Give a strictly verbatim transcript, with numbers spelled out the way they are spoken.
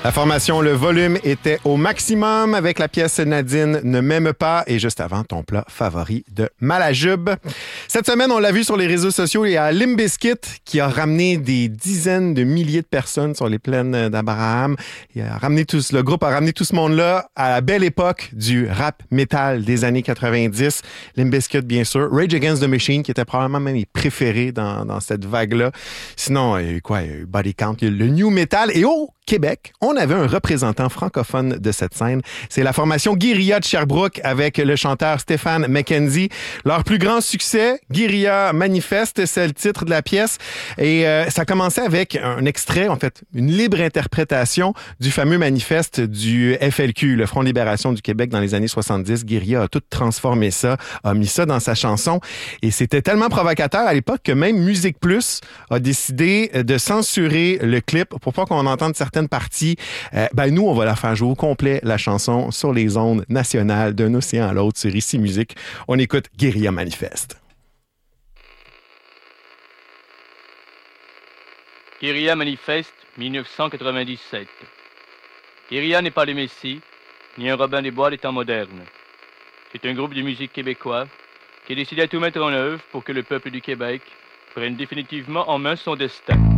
La formation Le Volume était au maximum avec la pièce Nadine ne m'aime pas et juste avant ton plat favori de Malajube. Cette semaine, on l'a vu sur les réseaux sociaux, il y a Limp Bizkit qui a ramené des dizaines de milliers de personnes sur les plaines d'Abraham. Il a ramené tout, le groupe a ramené tout ce monde-là à la belle époque du rap metal des années quatre-vingt-dix. Limp Bizkit, bien sûr. Rage Against the Machine qui était probablement même mes préférés dans, dans cette vague-là. Sinon, il y a eu quoi? Il y a eu Body Count, il y a eu le New Metal et au Québec, on avait un représentant francophone de cette scène. C'est la formation Guérilla de Sherbrooke avec le chanteur Stéphane McKenzie. Leur plus grand succès, Guérilla Manifeste, c'est le titre de la pièce. Et euh, ça commençait avec un extrait, en fait, une libre interprétation du fameux manifeste du F L Q, le Front de libération du Québec dans les années soixante-dix. Guérilla a tout transformé ça, a mis ça dans sa chanson. Et c'était tellement provocateur à l'époque que même Musique Plus a décidé de censurer le clip pour pas qu'on entende certaines parties. Euh, ben nous, on va la faire jouer au complet, la chanson, sur les ondes nationales d'un océan à l'autre sur Ici Musique. On écoute Guérilla Manifeste. Guérilla Manifeste, dix-neuf cent quatre-vingt-dix-sept. Guérilla n'est pas le Messie, ni un Robin des Bois des temps modernes. C'est un groupe de musique québécois qui a décidé à tout mettre en œuvre pour que le peuple du Québec prenne définitivement en main son destin.